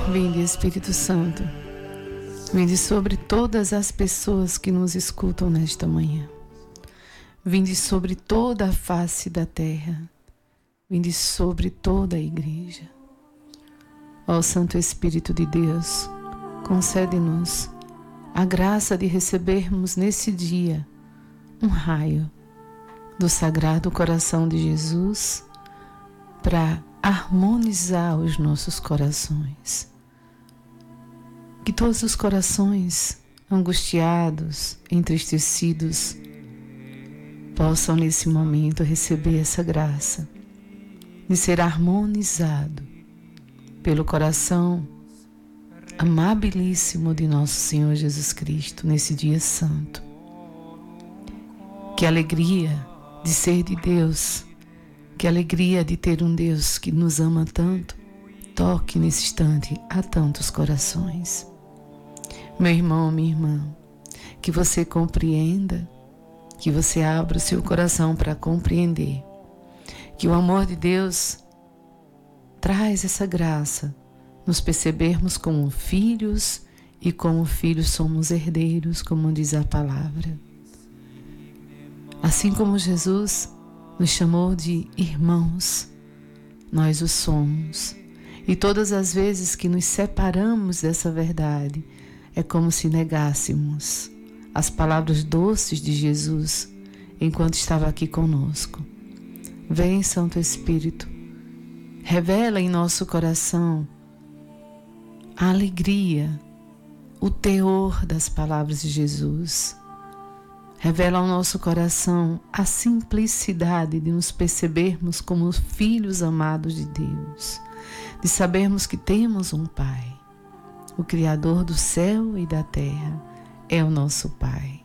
Vinde, Espírito Santo, vinde sobre todas as pessoas que nos escutam nesta manhã. Vinde sobre toda a face da terra. Vinde sobre toda a igreja. Ó Santo Espírito de Deus, concede-nos a graça de recebermos nesse dia um raio do Sagrado Coração de Jesus para harmonizar os nossos corações. Que todos os corações angustiados, entristecidos, possam nesse momento receber essa graça de ser harmonizado pelo coração amabilíssimo de nosso Senhor Jesus Cristo nesse dia santo. Que alegria de ser de Deus, que alegria de ter um Deus que nos ama tanto, toque nesse instante a tantos corações. Meu irmão, minha irmã, que você compreenda, que você abra o seu coração para compreender que o amor de Deus traz essa graça, nos percebermos como filhos e como filhos somos herdeiros, como diz a palavra. Assim como Jesus nos chamou de irmãos, nós o somos. E todas as vezes que nos separamos dessa verdade, é como se negássemos as palavras doces de Jesus enquanto estava aqui conosco. Vem, Santo Espírito, revela em nosso coração a alegria, o teor das palavras de Jesus. Revela ao nosso coração a simplicidade de nos percebermos como filhos amados de Deus, de sabermos que temos um Pai. O Criador do céu e da terra é o nosso Pai.